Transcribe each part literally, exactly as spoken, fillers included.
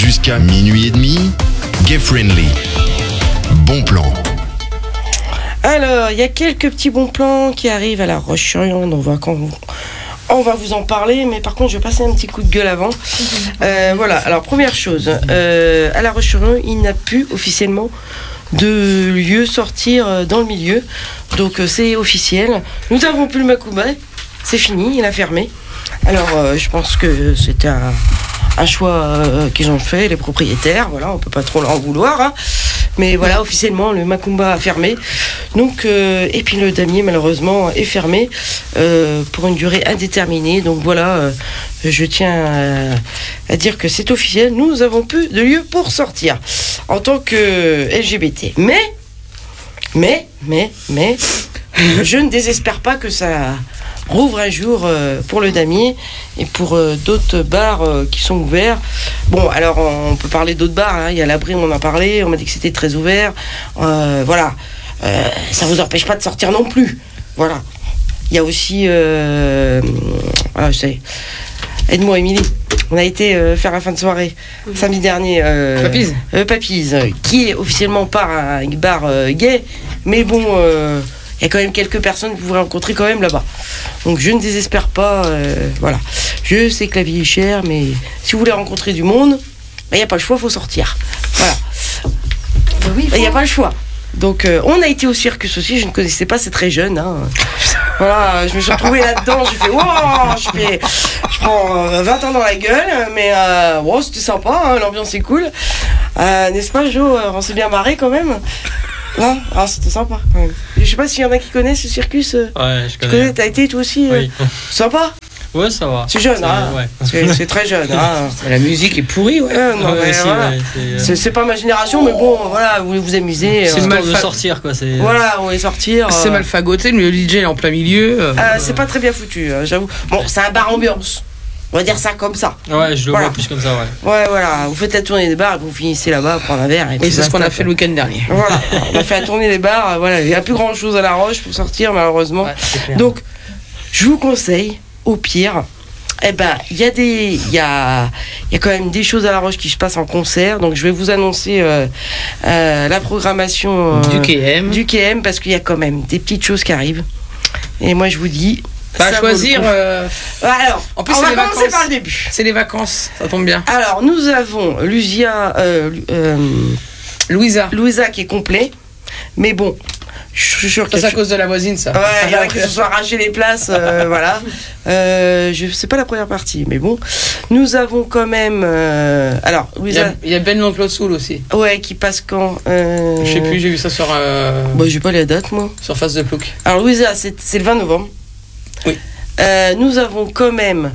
Jusqu'à minuit et demi, Gay Friendly. Bon plan. Alors, il y a quelques petits bons plans qui arrivent à La Roche-sur-Yon. On va, quand on va vous en parler, mais par contre, je vais passer un petit coup de gueule avant. Euh, voilà, alors première chose, euh, à La Roche-sur-Yon, il n'a plus officiellement de lieu sortir dans le milieu. Donc, euh, c'est officiel. Nous avons plus le Macumba, c'est fini, il a fermé. Alors, euh, je pense que c'était un, un choix euh, qu'ils ont fait, les propriétaires. Voilà, on peut pas trop leur en vouloir. Hein. Mais voilà, officiellement, le Macumba a fermé. Donc, euh, et puis le damier, malheureusement, est fermé euh, pour une durée indéterminée. Donc voilà, euh, je tiens à, à dire que c'est officiel. Nous avons plus de lieu pour sortir en tant que L G B T. Mais, mais, mais, mais, je ne désespère pas que ça rouvre un jour euh, pour le damier et pour euh, d'autres bars euh, qui sont ouverts. Bon, alors on peut parler d'autres bars, hein. Il y a l'abri, on en a parlé, on m'a dit que c'était très ouvert. Euh, voilà, euh, ça vous empêche pas de sortir non plus. Voilà. Il y a aussi, euh, voilà, je sais, aide-moi Émilie. On a été euh, faire la fin de soirée mmh. samedi dernier. Euh, Papise. Euh, Papise, euh, qui est officiellement pas un bar euh, gay, mais bon. Euh, Il y a quand même quelques personnes que vous pourrez rencontrer quand même là-bas. Donc je ne désespère pas. Euh, voilà. Je sais que la vie est chère, mais si vous voulez rencontrer du monde, il n'y a pas le choix, il faut sortir. Voilà. Il oui, n'y a pas le choix. Donc euh, on a été au circus aussi, je ne connaissais pas, c'est très jeune. Hein. Voilà, je me suis retrouvée là-dedans, j'ai fait wow, je, fais, je prends euh, vingt ans dans la gueule, mais euh, wow, c'était sympa, hein, l'ambiance est cool. Euh, n'est-ce pas Jo, on s'est bien marré quand même. Non, ah, c'était sympa quand même. Je sais pas s'il y en a qui connaissent ce circus. Ouais, je connais. connais, t'as été toi aussi Oui. euh, Sympa. Ouais, ça va. C'est jeune, c'est, hein. Ouais. C'est, c'est très jeune, hein. La musique est pourrie, ouais. Ouais, non, Ouais, mais si, voilà. ouais, c'est, euh... c'est, c'est pas ma génération, mais bon, voilà, vous voulez vous amuser. C'est euh, le mal temps de fa- sortir, quoi. C'est... Voilà, on va sortir. C'est euh, mal fagoté, le D J est en plein milieu. Euh, euh, c'est pas très bien foutu, hein, j'avoue. Bon, c'est un bar ambiance. On va dire ça comme ça. Ouais, je le Voilà. vois plus comme ça, ouais. Ouais, voilà. Vous faites la tournée des bars et vous finissez là-bas, prendre un verre. Et, puis Et c'est ce qu'on a basta, fait le quoi. week-end dernier. Voilà. On a fait la tournée des bars. euh, Voilà. Il n'y a plus grand chose à La Roche pour sortir, malheureusement. Ouais, c'est clair. Donc, je vous conseille, au pire, eh ben, il y a des, il y a, il y a quand même des choses à La Roche qui se passent en concert. Donc, je vais vous annoncer euh, euh, la programmation euh, Du K M. du K M parce qu'il y a quand même des petites choses qui arrivent. Et moi, je vous dis. Pas ça à vaut le choisir. coup. Euh, Alors, En plus, on c'est va les commencer vacances. par le début. c'est les vacances, ça tombe bien. Alors, nous avons Lucia, euh, euh, Louisa. Louisa qui est complet. Mais bon, je suis sûr Ça, que. c'est à cause de la voisine, ça. Ouais, il y en a qui se sont arrachés les places, euh, voilà. Euh, je sais pas la première partie, mais bon. Nous avons quand même. Euh, alors, Il y, Louisa. a, il y a Ben l'oncle Soul aussi. Ouais, qui passe quand euh, Je sais plus, j'ai vu ça sur, euh, Bah, j'ai pas la date, moi. sur Face de Plouc. Alors, Louisa, c'est, c'est le vingt novembre. Oui. Euh, nous avons quand même.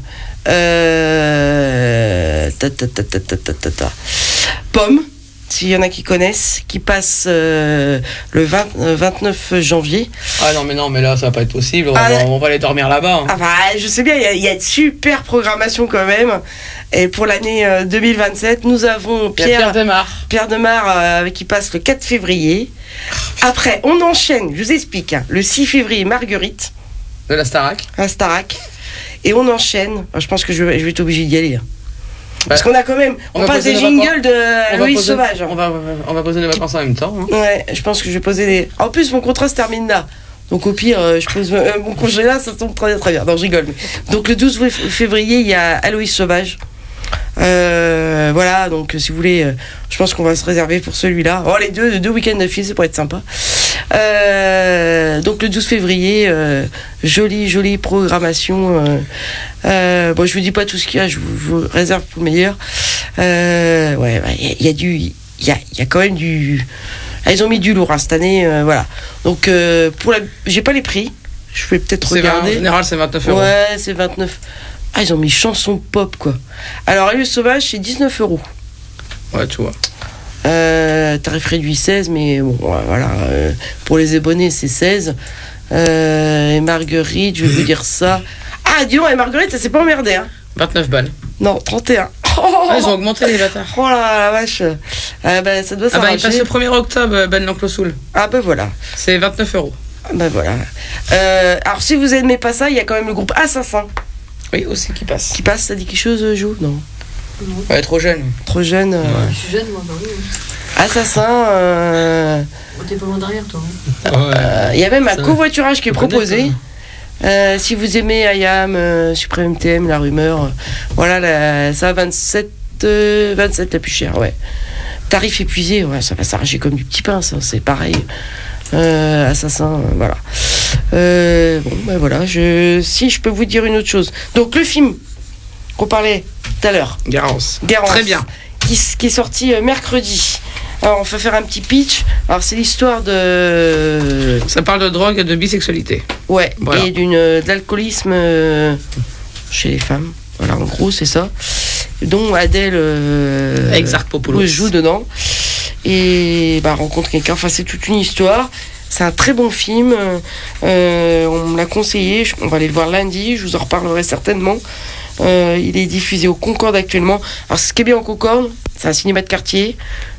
Euh, ta, ta, ta, ta, ta, ta, ta, ta. Pomme, s'il y en a qui connaissent, qui passe euh, le vingt, euh, vingt-neuf janvier. Ah non, mais non, mais là, ça va pas être possible. On, Ah, va, ouais. on va aller dormir là-bas. hein. Ah bah, je sais bien, il y a- il y, a de super programmation quand même. Et pour l'année euh, deux mille vingt-sept, nous avons Il y a Pierre, Pierre Demar. Pierre Demar euh, qui passe le quatre février. Après, on enchaîne, je vous explique, hein, le six février, Marguerite, De la Starac. à Starac. Et on enchaîne, je pense que je vais, je vais être obligé d'y aller. hein. Parce Bah, qu'on a quand même, on, on va passe poser des nos jingles On de va Louis poser- Sauvage. hein. On va, on va poser des vacances en même temps. hein. Ouais, je pense que je vais poser des. En plus, mon contrat se termine là. Donc au pire, euh, je pose euh, mon congé là, ça tombe très très bien. Non, je rigole. mais- Donc le douze février, il y a Aloïs Sauvage. Euh, voilà, donc si vous voulez, euh, je pense qu'on va se réserver pour celui-là. Oh, les deux, deux week-ends de filles, ça pourrait être sympa. Euh, donc le douze février, euh, jolie, jolie programmation. Euh, euh, bon, je vous dis pas tout ce qu'il y a, je vous, je vous réserve pour le meilleur. Euh, ouais, il ouais, y, y a du, il y a, y a quand même du. Ah, ils ont mis du lourd hein, cette année, euh, voilà. Donc euh, pour la, j'ai pas les prix. Je vais peut-être C'est vingt, en regarder. général, c'est vingt-neuf euros. Ouais, c'est vingt-neuf. Ah, ils ont mis chanson pop, quoi. Alors, Alice Sauvage, c'est dix-neuf euros. Ouais, tu vois. Euh, tarif réduit seize, mais bon, voilà. Euh, pour les abonnés, c'est seize. Euh, et Marguerite, je vais vous dire ça. Ah, dis donc, et Marguerite, ça s'est pas emmerdé, hein. vingt-neuf balles. Non, trente et un. Oh, Ah, ils ont augmenté les bâtards. oh la, la vache. Euh, bah, ça doit Ah bah, il s'arracher. passe le premier octobre, Ben l'oncle Soul. Ah, bah voilà. C'est vingt-neuf euros. Ah, bah voilà. Euh, alors, si vous aimez pas ça, il y a quand même le groupe Assassin Oui, aussi qui passe. qui passe. Ça dit quelque chose, Jo? Non. Ouais, trop jeune. Trop jeune. euh, Je suis jeune, moi, bah oui. Assassin. euh, Oh, t'es pas loin derrière, toi. euh, Il y a même un Ça- covoiturage qui est je connais, proposé. ça. Euh, si vous aimez I A M, euh, Supreme T M, La Rumeur, euh, voilà, la, ça vingt-sept, euh, vingt-sept la plus chère, ouais. Tarif épuisé, ouais, ça va s'arracher comme du petit pain, ça, c'est pareil. Euh, assassin, euh, voilà. Euh, bon, ben voilà, je, si je peux vous dire une autre chose. Donc, le film qu'on parlait tout à l'heure, Garance. Garance, Très bien. qui, s- qui est sorti euh, mercredi. Alors, on va faire un petit pitch. Alors, c'est l'histoire de. Ça parle de drogue et de bisexualité. Ouais, Voilà. et d'une, de l'alcoolisme euh, chez les femmes. Voilà, en gros, c'est ça. Dont Adèle euh, Exarchopoulos. joue dedans. Et bah, rencontre quelqu'un. Enfin, c'est toute une histoire. C'est un très bon film. Euh, on me l'a conseillé. Je- On va aller le voir lundi. Je vous en reparlerai certainement. Euh, il est diffusé au Concorde actuellement. Alors, ce qui est bien au Concorde, c'est un cinéma de quartier.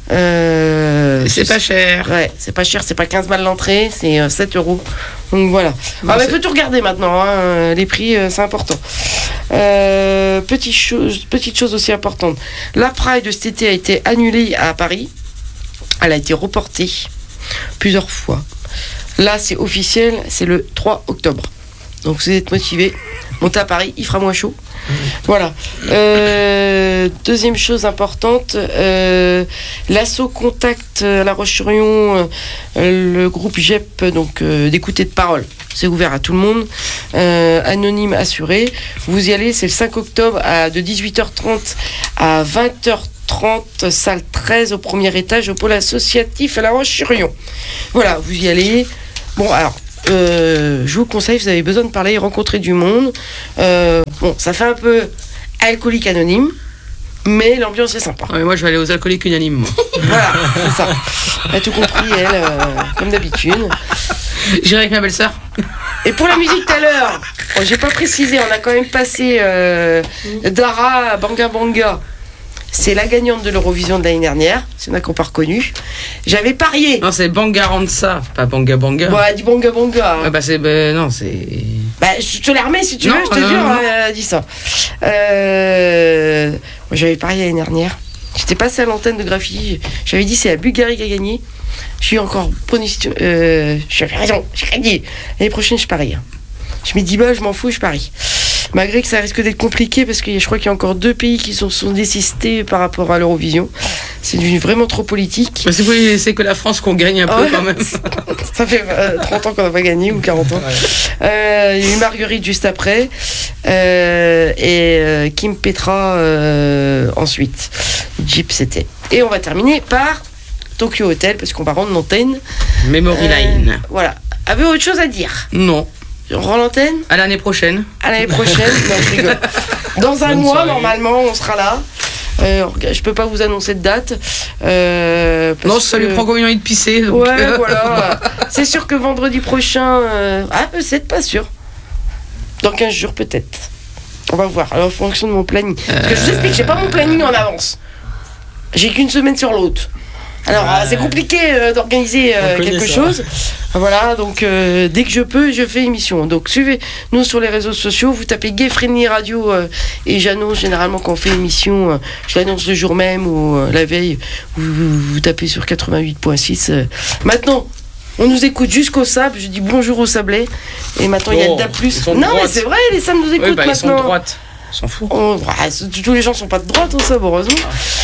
Euh, C'est pas cher. Ouais, c'est pas cher, c'est pas quinze balles l'entrée, c'est euh, sept euros. Donc voilà. Non, Ah, mais c'est- faut tout regarder maintenant, hein, euh, les prix, euh, c'est important. Euh, petite, chose, petite chose aussi importante. La Pride de cet été a été annulée à Paris. Elle a été reportée plusieurs fois. Là, c'est officiel, c'est le trois octobre. Donc vous êtes motivés, montez à Paris, il fera moins chaud. Voilà. Euh, deuxième chose importante, euh, l'assaut Contact à La Roche-sur-Yon, euh, le groupe G E P, donc euh, d'écouter de parole. C'est ouvert à tout le monde, euh, anonyme assuré. Vous y allez, c'est le cinq octobre à, de dix-huit heures trente à vingt heures trente, salle treize au premier étage au pôle associatif à La Roche-sur-Yon. Voilà, vous y allez. Bon, alors, euh, je vous conseille, vous avez besoin de parler, rencontrer du monde. Euh, bon, ça fait un peu alcoolique anonyme, mais l'ambiance est sympa. Ah, mais moi, je vais aller aux alcooliques unanimes. Moi. Voilà, c'est ça. Elle a tout compris, elle, euh, comme d'habitude. J'irai avec ma belle-sœur. Et pour la musique tout à l'heure, bon, j'ai pas précisé, on a quand même passé euh, Dara Banga Banga. C'est la gagnante de l'Eurovision de l'année dernière, c'est une qui n'ont pas reconnu. J'avais parié. Non, c'est Bangaranza, pas Banga Banga. Bon, elle dit Banga Banga. Ah bah c'est... bah, non, c'est... Bah, je te la remets si tu Non, veux, je te non, jure, non, non. elle a dit ça. Euh, moi, j'avais parié l'année dernière. J'étais passé à l'antenne de Graffiti. J'avais dit c'est la Bulgarie qui a gagné. Je suis encore pronostic. Euh, j'avais raison, j'ai gagné. L'année prochaine, je parie. Je mets dix balles, je m'en fous, je parie. Malgré que ça risque d'être compliqué parce que je crois qu'il y a encore deux pays qui sont, sont désistés par rapport à l'Eurovision. C'est devenu vraiment trop politique. Bah, c'est, oui, c'est que la France qu'on gagne un peu Ah ouais. quand même. Ça fait euh, trente ans qu'on n'a pas gagné, ou quarante ans. Euh, Il y a eu Marguerite juste après. Euh, et euh, Kim Petra euh, ensuite. Jeep, c'était. Et on va terminer par Tokyo Hotel, parce qu'on va rendre l'antenne. Memory Euh, Line. Voilà. Avez-vous autre chose à dire? Non. On rend l'antenne À l'année prochaine. à l'année prochaine. Non, je rigole. Dans un Bonne mois, soirée. normalement, on sera là. Euh, je peux pas vous annoncer de date. Euh, parce Non, ça lui que- prend combien de temps de pisser. Donc Ouais, euh, voilà. C'est sûr que vendredi prochain. euh, Ah, peut-être pas sûr. Dans quinze jours, peut-être. On va voir. Alors, en fonction de mon planning. Parce que je vous explique, j'ai pas mon planning en avance. J'ai qu'une semaine sur l'autre. Alors, Ouais. euh, c'est compliqué euh, d'organiser euh, On connaît quelque ça. chose. Voilà, donc euh, dès que je peux, je fais émission. Donc suivez-nous sur les réseaux sociaux. Vous tapez Gay Friendly Radio euh, et j'annonce généralement quand on fait émission. Euh, je l'annonce le jour même ou euh, la veille. Vous, vous, vous tapez sur quatre-vingt-huit virgule six. euh. Maintenant, on nous écoute jusqu'au Sable. Je dis bonjour au Sablé. Et maintenant, il y a Oh, le D A plus. ils sont de Non, mais droite. c'est vrai, les Sam nous écoutent Oui, bah, ils sont de maintenant. droite. Ils s'en foutent. On- ouais, c'est- tous les gens sont pas de droite au Sable, heureusement.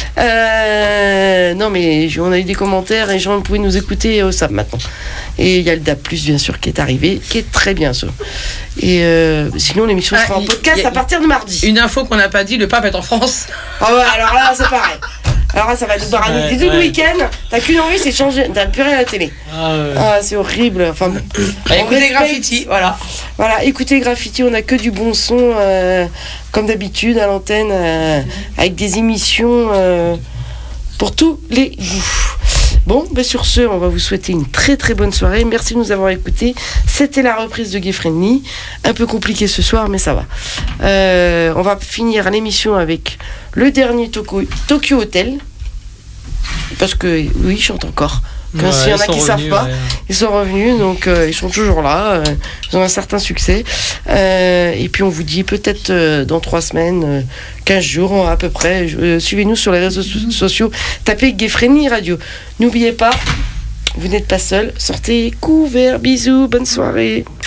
Euh, non, mais j- on a eu des commentaires et les gens pouvaient nous écouter au Sable maintenant. Et il y a le D A plus, bien sûr, qui est arrivé, qui est très bien, ça. Et euh, sinon, l'émission Ah, sera en il- podcast il y a- à partir de mardi. Une info qu'on n'a pas dit, le pape est en France. Ah ouais, alors là, c'est pareil. Alors là, ça va nous barrer Ouais, tout le ouais. week-end. T'as qu'une envie, c'est de changer. T'as plus rien à la télé. Ah, ouais. Ah, c'est horrible. Enfin, bon. On Écoutez respecte. Graffiti, voilà. Voilà, écoutez Graffiti, on a que du bon son, euh, comme d'habitude à l'antenne, euh, avec des émissions euh, pour tous les goûts. Bon, ben sur ce, on va vous souhaiter une très très bonne soirée. Merci de nous avoir écoutés. C'était la reprise de Gay Friendly. Un peu compliqué ce soir, mais ça va. Euh, on va finir l'émission avec le dernier Toko- Tokyo Hotel. Parce que, oui, il chante encore. Quand Ouais, s'il y en ils a sont qui savent revenus, pas, ouais. ils sont revenus, donc euh, ils sont toujours là. euh, ils ont un certain succès. Euh, et puis on vous dit peut-être euh, dans trois semaines, euh, quinze jours à peu près. Euh, suivez-nous sur les réseaux so- sociaux. Tapez Gayfriendly Radio. N'oubliez pas, vous n'êtes pas seul. Sortez couverts. Bisous. Bonne soirée.